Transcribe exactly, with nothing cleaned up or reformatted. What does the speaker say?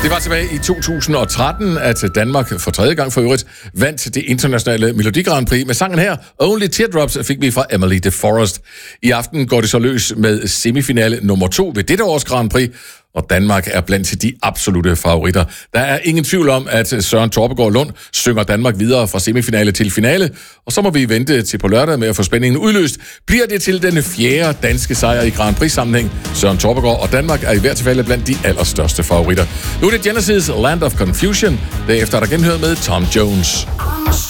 Det var tilbage i to tusind og tretten, at Danmark for tredje gang for øvrigt vandt det internationale Melodi Grand Prix. Med sangen her, Only Teardrops, fik vi fra Emily DeForest. I aften går det så løs med semifinale nummer to ved dette års Grand Prix, og Danmark er blandt de absolute favoritter. Der er ingen tvivl om, at Søren Torpegaard Lund synger Danmark videre fra semifinale til finale, og så må vi vente til på lørdag med at få spændingen udløst. Bliver det til den fjerde danske sejr i Grand Prix-sammenhæng? Søren Torpegaard og Danmark er i hvert fald blandt de allerstørste favoritter. Nu er det Genesis Land of Confusion, derefter er der genhørt med Tom Jones.